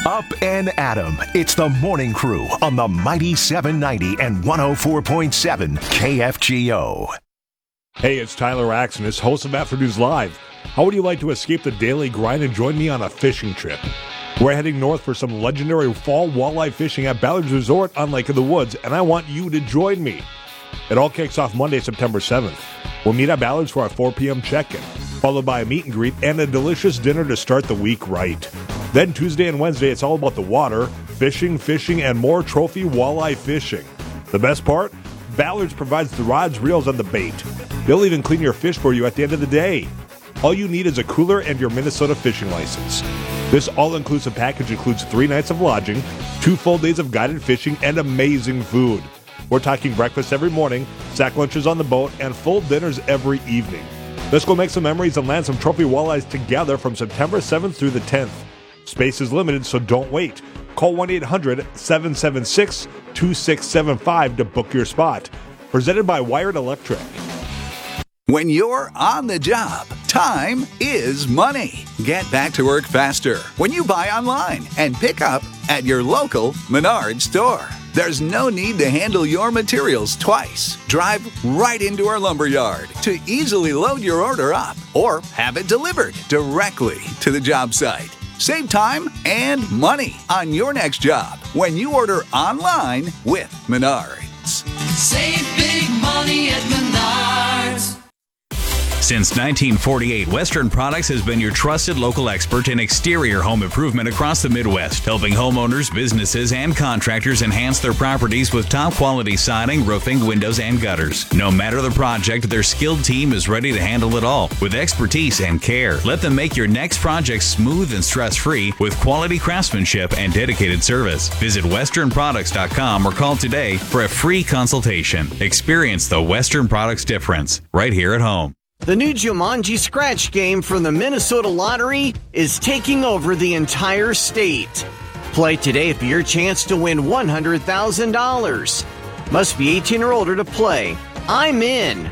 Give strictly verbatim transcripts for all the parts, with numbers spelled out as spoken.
Up and Adam. It's the Morning Crew on the Mighty seven ninety and one oh four point seven K F G O. Hey, it's Tyler Axonis, host of Afternoons Live. How would you like to escape the daily grind and join me on a fishing trip? We're heading north for some legendary fall walleye fishing at Ballard's Resort on Lake of the Woods, and I want you to join me. It all kicks off Monday, September seventh. We'll meet at Ballard's for our four p.m. check-in, followed by a meet and greet and a delicious dinner to start the week right. Then Tuesday and Wednesday, it's all about the water, fishing, fishing, and more trophy walleye fishing. The best part? Ballard's provides the rods, reels, and the bait. They'll even clean your fish for you at the end of the day. All you need is a cooler and your Minnesota fishing license. This all-inclusive package includes three nights of lodging, two full days of guided fishing, and amazing food. We're talking breakfast every morning, sack lunches on the boat, and full dinners every evening. Let's go make some memories and land some trophy walleyes together from September seventh through the tenth. Space is limited, so don't wait. Call one eight hundred seven seven six two six seven five to book your spot. Presented by Wired Electric. When you're on the job, time is money. Get back to work faster when you buy online and pick up at your local Menards store. There's no need to handle your materials twice. Drive right into our lumberyard to easily load your order up or have it delivered directly to the job site. Save time and money on your next job when you order online with Menards. Save big money at Menards. Since nineteen forty-eight, Western Products has been your trusted local expert in exterior home improvement across the Midwest, helping homeowners, businesses, and contractors enhance their properties with top-quality siding, roofing, windows, and gutters. No matter the project, their skilled team is ready to handle it all with expertise and care. Let them make your next project smooth and stress-free with quality craftsmanship and dedicated service. Visit western products dot com or call today for a free consultation. Experience the Western Products difference right here at home. The new Jumanji Scratch game from the Minnesota Lottery is taking over the entire state. Play today for your chance to win one hundred thousand dollars. Must be eighteen or older to play. I'm in.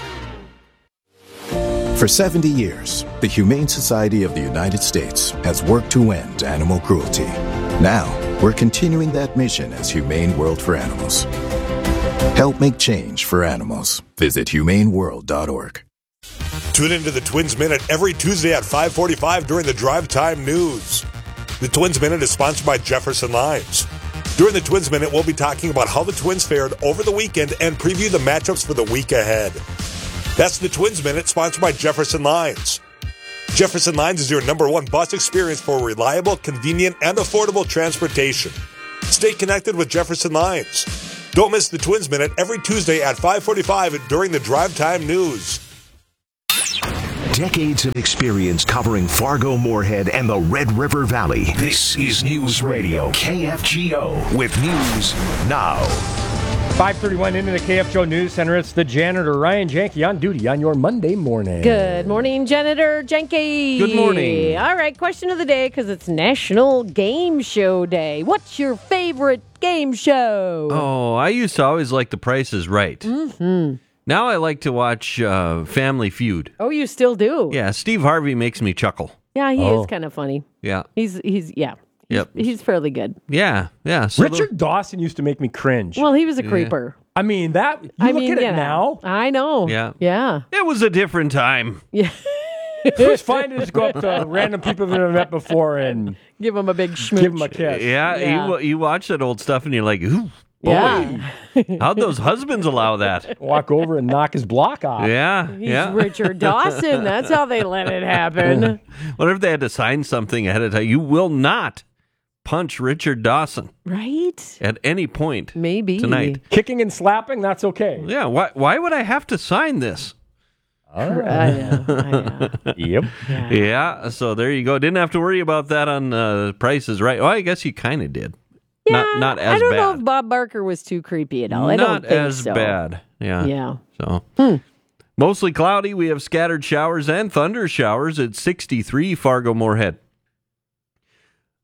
For seventy years, the Humane Society of the United States has worked to end animal cruelty. Now, we're continuing that mission as Humane World for Animals. Help make change for animals. Visit humane world dot org. Tune into the Twins Minute every Tuesday at five forty-five during the Drive Time News. The Twins Minute is sponsored by Jefferson Limes. During the Twins Minute, we'll be talking about how the Twins fared over the weekend and preview the matchups for the week ahead. That's the Twins Minute, sponsored by Jefferson Limes. Jefferson Limes is your number one bus experience for reliable, convenient, and affordable transportation. Stay connected with Jefferson Limes. Don't miss the Twins Minute every Tuesday at five forty-five during the Drive Time News. Decades of experience covering Fargo, Moorhead, and the Red River Valley. This is News Radio K F G O with news now. five thirty-one into the K F G O News Center. It's the janitor, Ryan Janke, on duty on your Monday morning. Good morning, Janitor Janke. Good morning. All right, question of the day, because it's National Game Show Day. What's your favorite game show? Oh, I used to always like The Price is Right. Mm-hmm. Now I like to watch uh, Family Feud. Oh, you still do? Yeah, Steve Harvey makes me chuckle. Yeah, he oh. is kind of funny. Yeah. He's, he's yeah. He's, yep. He's fairly good. Yeah, yeah. So Richard the, Dawson used to make me cringe. Well, he was a creeper. Yeah. I mean, that, you I look mean, at it yeah. now. I know. Yeah. Yeah. It was a different time. Yeah. It was fine to just go up to random people that I've met before and give them a big schmooch. Give them a kiss. Yeah, Yeah. You, you watch that old stuff and you're like, ooh, boy, Yeah. how'd those husbands allow that? Walk over and knock his block off. Yeah, He's yeah. Richard Dawson. That's how they let it happen. What if they had to sign something ahead of time? You will not punch Richard Dawson Right? at any point Maybe. tonight. Kicking and slapping, that's okay. Yeah, why, why would I have to sign this? I know. I know. Yep. Yeah. Yeah, so there you go. Didn't have to worry about that on uh, Price is Right. Well, I guess you kind of did. Yeah, not, not as I don't bad. know if Bob Barker was too creepy at all. I not don't think as so. bad. Yeah. Yeah. So Hmm. mostly cloudy. We have scattered showers and thunder showers at sixty-three Fargo Moorhead.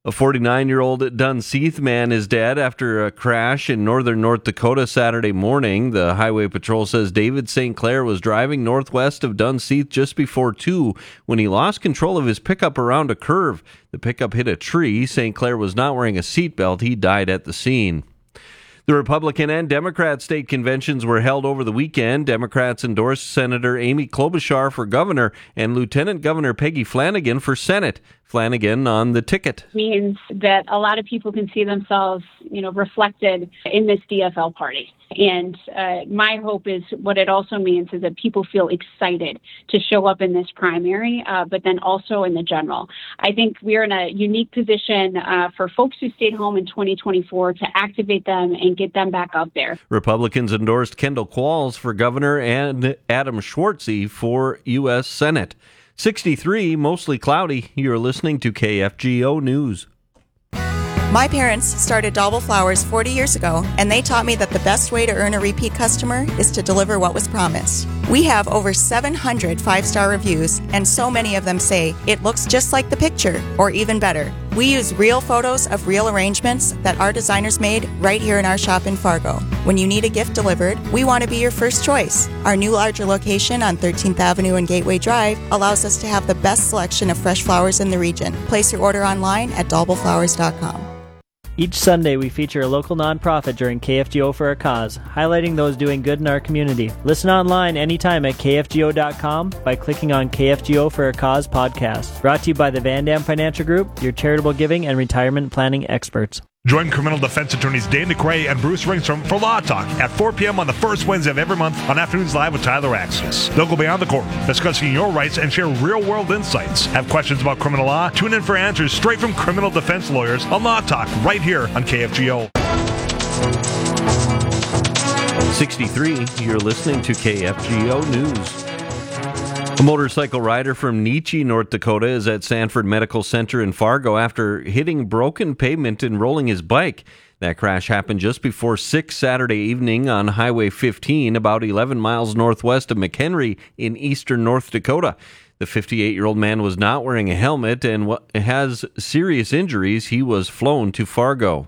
A forty-nine-year-old Dunseith man is dead after a crash in northern North Dakota Saturday morning. The Highway Patrol says David Saint Clair was driving northwest of Dunseith just before two when he lost control of his pickup around a curve. The pickup hit a tree. Saint Clair was not wearing a seatbelt. He died at the scene. The Republican and Democrat state conventions were held over the weekend. Democrats endorsed Senator Amy Klobuchar for governor and Lieutenant Governor Peggy Flanagan for Senate. Flanagan on the ticket. Means that a lot of people can see themselves, you know, reflected in this D F L party. And uh, my hope is what it also means is that people feel excited to show up in this primary, uh, but then also in the general. I think we're in a unique position uh, for folks who stayed home in twenty twenty-four to activate them and get them back up there. Republicans endorsed Kendall Qualls for governor and Adam Schwartzy for U S Senate. sixty-three, mostly cloudy. You're listening to K F G O News. My parents started Dalble Flowers forty years ago, and they taught me that the best way to earn a repeat customer is to deliver what was promised. We have over seven hundred five-star reviews, and so many of them say, it looks just like the picture, or even better. We use real photos of real arrangements that our designers made right here in our shop in Fargo. When you need a gift delivered, we want to be your first choice. Our new larger location on thirteenth Avenue and Gateway Drive allows us to have the best selection of fresh flowers in the region. Place your order online at dalble flowers dot com. Each Sunday, we feature a local nonprofit during K F G O for a Cause, highlighting those doing good in our community. Listen online anytime at K F G O dot com by clicking on K F G O for a Cause podcast. Brought to you by the Van Dam Financial Group, your charitable giving and retirement planning experts. Join criminal defense attorneys Dane DeCray and Bruce Ringstrom for Law Talk at four p.m. on the first Wednesday of every month on Afternoons Live with Tyler Axis. They'll go beyond the court, discussing your rights and share real-world insights. Have questions about criminal law? Tune in for answers straight from criminal defense lawyers on Law Talk right here on K F G O. sixty-three, you're listening to K F G O News. A motorcycle rider from Nietzsche, North Dakota, is at Sanford Medical Center in Fargo after hitting broken pavement and rolling his bike. That crash happened just before six Saturday evening on Highway fifteen, about eleven miles northwest of McHenry in eastern North Dakota. The fifty-eight-year-old man was not wearing a helmet and has serious injuries. He was flown to Fargo.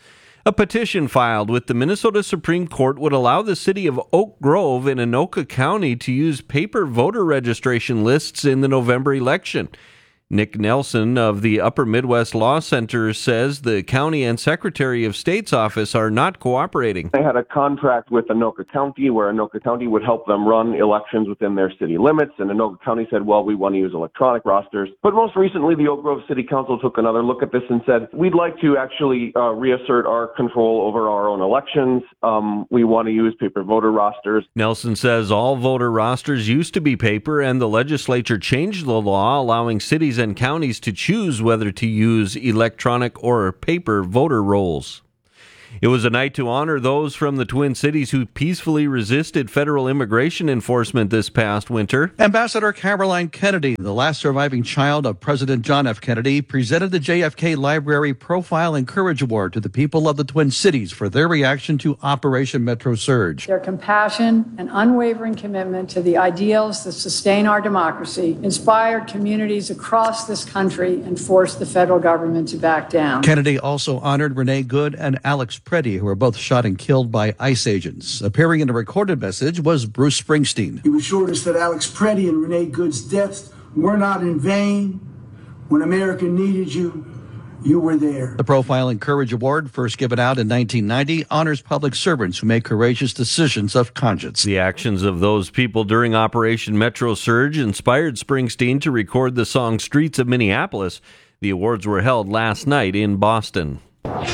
A petition filed with the Minnesota Supreme Court would allow the city of Oak Grove in Anoka County to use paper voter registration lists in the November election. Nick Nelson of the Upper Midwest Law Center says the county and Secretary of State's office are not cooperating. They had a contract with Anoka County where Anoka County would help them run elections within their city limits, and Anoka County said, well, we want to use electronic rosters. But most recently, the Oak Grove City Council took another look at this and said, we'd like to actually uh, reassert our control over our own elections. Um, we want to use paper voter rosters. Nelson says all voter rosters used to be paper, and the legislature changed the law allowing cities and counties to choose whether to use electronic or paper voter rolls. It was a night to honor those from the Twin Cities who peacefully resisted federal immigration enforcement this past winter. Ambassador Caroline Kennedy, the last surviving child of President John F. Kennedy, presented the J F K Library Profile and Courage Award to the people of the Twin Cities for their reaction to Operation Metro Surge. Their compassion and unwavering commitment to the ideals that sustain our democracy inspired communities across this country and forced the federal government to back down. Kennedy also honored Renee Good and Alex Preddy, who were both shot and killed by ICE agents. Appearing in a recorded message was Bruce Springsteen. He assured us that Alex Preddy and Renee Good's deaths were not in vain. When America needed you, you were there. The Profile and Courage Award, first given out in nineteen ninety, honors public servants who make courageous decisions of conscience. The actions of those people during Operation Metro Surge inspired Springsteen to record the song Streets of Minneapolis. The awards were held last night in Boston.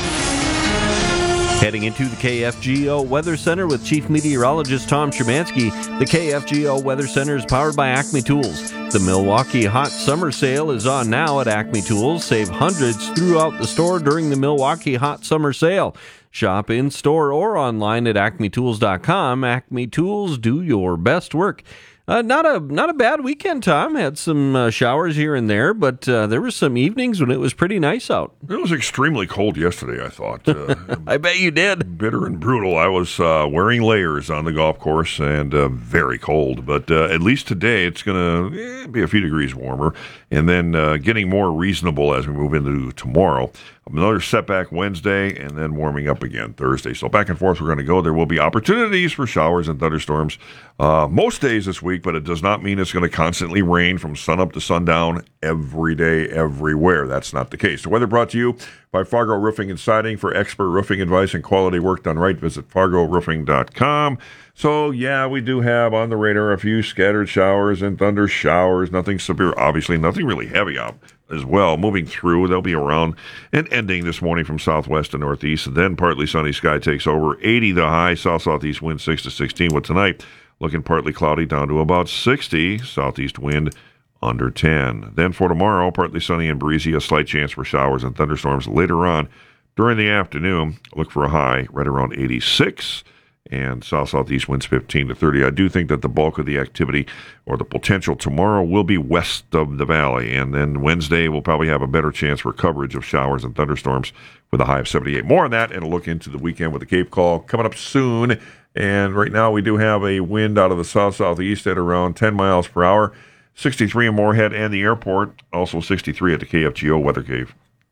Heading into the K F G O Weather Center with Chief Meteorologist Tom Szymanski. The K F G O Weather Center is powered by Acme Tools. The Milwaukee Hot Summer Sale is on now at Acme Tools. Save hundreds throughout the store during the Milwaukee Hot Summer Sale. Shop in store or online at acme tools dot com. Acme Tools, do your best work. Uh, not a not a bad weekend, Tom. Had some uh, showers here and there, but uh, there were some evenings when it was pretty nice out. It was extremely cold yesterday, I thought. Uh, I bet you did. Bitter and brutal. I was uh, wearing layers on the golf course and uh, very cold. But uh, at least today it's going to eh, be a few degrees warmer and then uh, getting more reasonable as we move into tomorrow. Another setback Wednesday and then warming up again Thursday. So back and forth we're going to go. There will be opportunities for showers and thunderstorms uh, most days this week, but it does not mean it's going to constantly rain from sunup to sundown every day, everywhere. That's not the case. The weather brought to you by Fargo Roofing and Siding. For expert roofing advice and quality work done right, visit fargo roofing dot com. So, yeah, we do have on the radar a few scattered showers and thunder showers. Nothing severe, obviously. Nothing really heavy out as well. Moving through, they'll be around and ending this morning from southwest to northeast. And then partly sunny sky takes over. eighty the high, south-southeast wind six to sixteen. With tonight, looking partly cloudy down to about sixty. Southeast wind under ten. Then for tomorrow, partly sunny and breezy. A slight chance for showers and thunderstorms later on during the afternoon. Look for a high right around eighty-six. And south-southeast winds fifteen to thirty. I do think that the bulk of the activity or the potential tomorrow will be west of the valley. And then Wednesday we'll probably have a better chance for coverage of showers and thunderstorms with a high of seventy-eight. More on that and a look into the weekend with the Cape Call coming up soon. And right now we do have a wind out of the south-southeast at around ten miles per hour. sixty-three in Moorhead and the airport. Also sixty-three at the K F G O Weather Cave.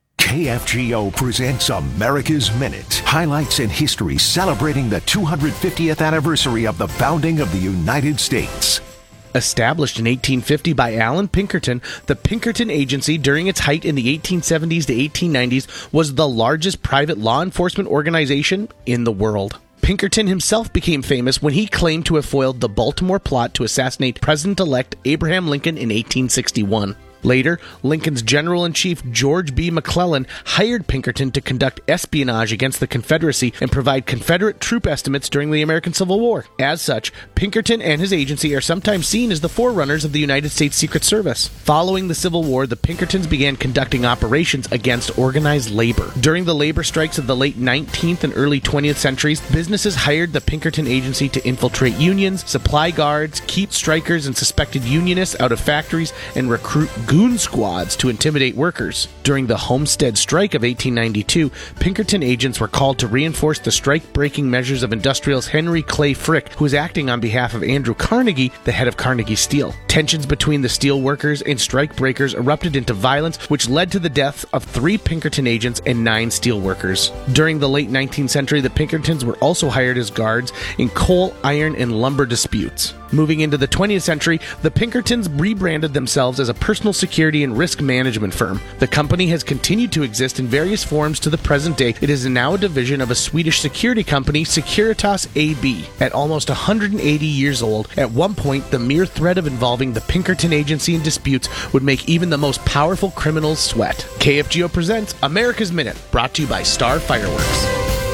K F G O presents America's Minute. Highlights in history celebrating the two hundred fiftieth anniversary of the founding of the United States. Established in eighteen fifty by Allan Pinkerton, the Pinkerton Agency during its height in the eighteen seventies to eighteen nineties was the largest private law enforcement organization in the world. Pinkerton himself became famous when he claimed to have foiled the Baltimore plot to assassinate President-elect Abraham Lincoln in eighteen sixty-one. Later, Lincoln's General-in-Chief George B. McClellan hired Pinkerton to conduct espionage against the Confederacy and provide Confederate troop estimates during the American Civil War. As such, Pinkerton and his agency are sometimes seen as the forerunners of the United States Secret Service. Following the Civil War, the Pinkertons began conducting operations against organized labor. During the labor strikes of the late nineteenth and early twentieth centuries, businesses hired the Pinkerton Agency to infiltrate unions, supply guards, keep strikers and suspected unionists out of factories, and recruit goon squads to intimidate workers. During the Homestead Strike of eighteen ninety-two, Pinkerton agents were called to reinforce the strike-breaking measures of industrialist Henry Clay Frick, who was acting on behalf of Andrew Carnegie, the head of Carnegie Steel. Tensions between the steel workers and strike breakers erupted into violence, which led to the deaths of three Pinkerton agents and nine steel workers. During the late nineteenth century, the Pinkertons were also hired as guards in coal, iron, and lumber disputes. Moving into the twentieth century, the Pinkertons rebranded themselves as a personal security and risk management firm. The company has continued to exist in various forms to the present day. It is now a division of a Swedish security company, Securitas A B. At almost one hundred eighty years old, at one point, the mere threat of involving the Pinkerton Agency in disputes would make even the most powerful criminals sweat. K F G O presents America's Minute, brought to you by Star Fireworks.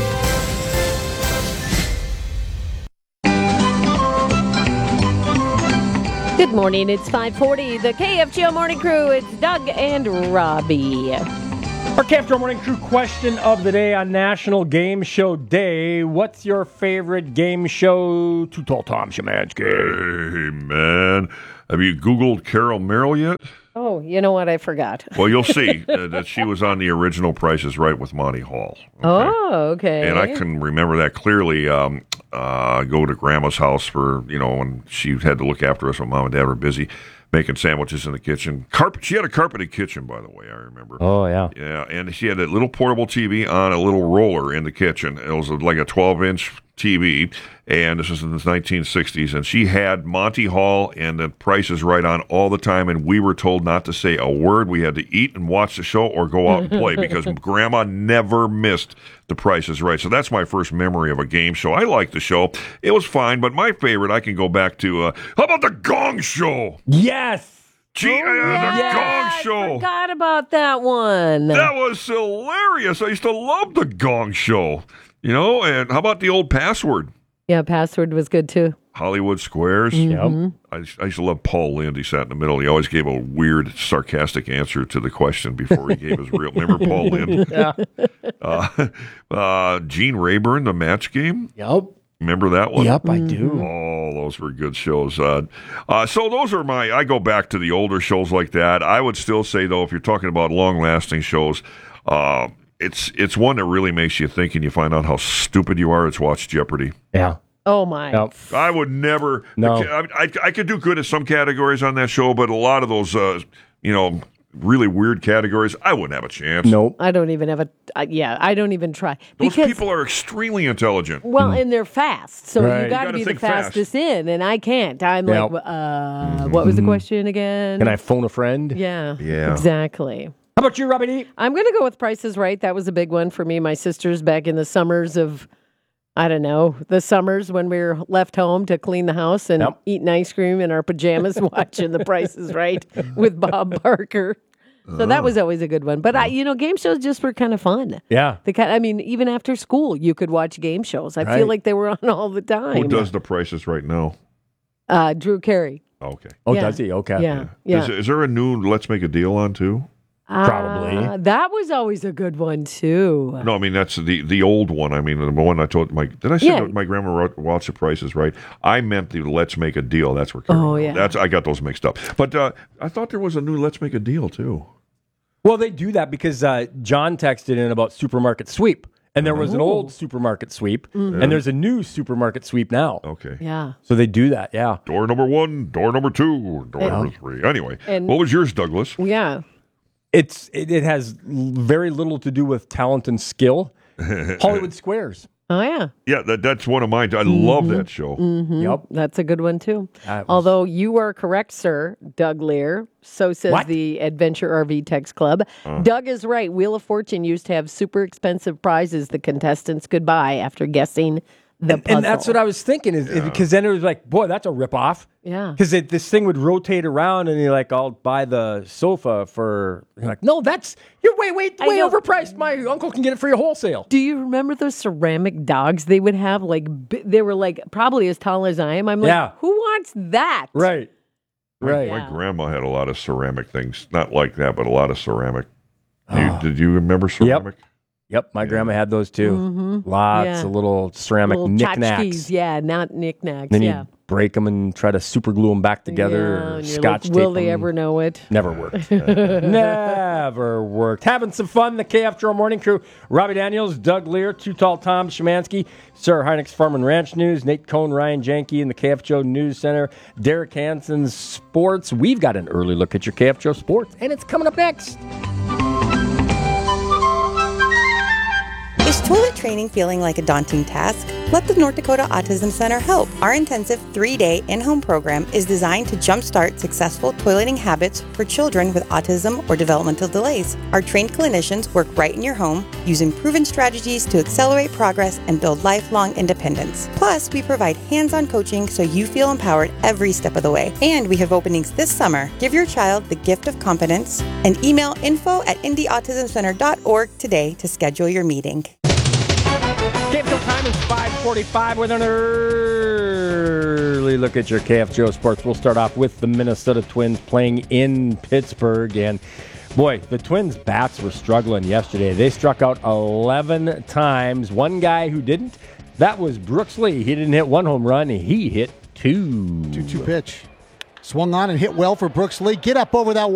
Good morning, it's five forty. The K F G O Morning Crew, it's Doug and Robbie. Our K F G O Morning Crew question of the day on National Game Show Day. What's your favorite game show to tell Tom Szymanski? Hey, man. Have you Googled Carol Merrill yet? Oh, you know what? I forgot. Well, you'll see uh, that she was on the original Price is Right with Monty Hall. Okay? Oh, okay. And I can remember that clearly. Um, uh, go to Grandma's house for, you know, when she had to look after us when Mom and Dad were busy making sandwiches in the kitchen. Carpet. She had a carpeted kitchen, by the way, I remember. Oh, yeah. Yeah, and she had a little portable T V on a little roller in the kitchen. It was like a twelve-inch T V, and this was in the nineteen sixties, and she had Monty Hall and The Price is Right on all the time, and we were told not to say a word. We had to eat and watch the show or go out and play because Grandma never missed The Price is Right. So that's my first memory of a game show. I liked the show. It was fine, but my favorite I can go back to, uh, how about The Gong Show? Yes! Gee, uh, yes. The Gong Show. I forgot about that one. That was hilarious. I used to love The Gong Show. You know, and how about the old Password? Yeah, Password was good too. Hollywood Squares. Mm-hmm. Yep. I, I used to love Paul Lynde. He sat in the middle. He always gave a weird, sarcastic answer to the question before he gave his real. Remember Paul Lynde? Yeah. Uh, uh, Gene Rayburn, The Match Game. Yep. Remember that one? Yep, I do. Oh, those were good shows. Uh, uh, so those are my, I go back to the older shows like that. I would still say, though, if you're talking about long-lasting shows, uh, it's it's one that really makes you think and you find out how stupid you are. It's Watch Jeopardy. Yeah. Oh, my. Nope. I would never, No. I, I, I could do good at some categories on that show, but a lot of those, uh, you know, really weird categories, I wouldn't have a chance. Nope. I don't even have a, uh, yeah, I don't even try. Those Because, people are extremely intelligent. well, and they're fast. So Right. you You got to gotta be the think fast. fastest in, and I can't. I'm Yep. like, uh, what was the question again? Can I phone a friend? Yeah. Yeah. Exactly. How about you, Robbie D? I'm going to go with Price is Right. That was a big one for me. My sisters back in the summers of, I don't know, the summers when we were left home to clean the house and Yep. eating ice cream in our pajamas watching The Price is Right with Bob Barker. So that was always a good one. But, I, you know, game shows just were kind of fun. Yeah. The kind, I mean, even after school, you could watch game shows. I Right. feel like they were on all the time. Who does the prices right now? Uh, Drew Carey. Okay. Oh, Yeah. does he? Okay. Yeah. Yeah. Is, is there a new Let's Make a Deal on, too? Probably. Uh, that was always a good one, too. No, I mean, that's the the old one. I mean, the one I told my, did I say Yeah. that my grandma wrote, watched the prices right? I meant the Let's Make a Deal. That's where Oh, yeah. That's I got those mixed up. But uh, I thought there was a new Let's Make a Deal, too. Well, they do that because uh, John texted in about supermarket sweep. And there was an Oh. old supermarket sweep, Mhm. and there's a new supermarket sweep now. Okay. Yeah. So they do that, yeah. Door number one, door number two, door And- number three. Anyway, And- what was yours, Douglas? Yeah. It's it, it has l- very little to do with talent and skill. Hollywood Squares. Oh, yeah. Yeah, that, that's one of mine. I love that show. Mm-hmm. Yep. That's a good one, too. That was- Although you are correct, sir, Doug Lear. So says What? the Adventure R V Text Club. Uh. Doug is right. Wheel of Fortune used to have super expensive prizes the contestants could buy after guessing the puzzle. And that's what I was thinking, is because then it was like, boy, that's a ripoff. Yeah. Because this thing would rotate around, and you're like, I'll buy the sofa for. You're like, no, that's you're way, way, I way know. overpriced. My uncle can get it for you wholesale. Do you remember those ceramic dogs they would have? Like bi- they were like probably as tall as I am. I'm like, Yeah. who wants that? Right. My- Right. My, grandma had a lot of ceramic things. Not like that, but a lot of ceramic. You, did you remember ceramic? Yep, my grandma had those too. Mhm. Lots Yeah. of little ceramic Little knickknacks. tchotchkes. Yeah, not knickknacks. Then yeah. you break them and try to super glue them back together, Yeah, or and you're scotch like, tape will they 'em. ever know it? Never worked. Never worked. Having some fun, the K F Joe Morning Crew. Robbie Daniels, Doug Lear, Too Tall Tom Szymanski, Sir Heinrich's Farm and Ranch News, Nate Cohn, Ryan Janke in the K F Joe News Center, Derek Hansen's Sports. We've got an early look at your K F Joe Sports, and it's coming up next. Is toilet training feeling like a daunting task? Let the North Dakota Autism Center help. Our intensive three-day in-home program is designed to jumpstart successful toileting habits for children with autism or developmental delays. Our trained clinicians work right in your home, using proven strategies to accelerate progress and build lifelong independence. Plus, we provide hands-on coaching so you feel empowered every step of the way. And we have openings this summer. Give your child the gift of confidence and email info at indie autism center dot org today to schedule your meeting. K F Joe time is five forty-five with an early look at your K F Joe Sports. We'll start off with the Minnesota Twins playing in Pittsburgh. And, boy, the Twins' bats were struggling yesterday. They struck out eleven times. One guy who didn't, that was Brooks Lee. He didn't hit one home run. He hit two. two two pitch. Swung on and hit well for Brooks Lee. Get up over that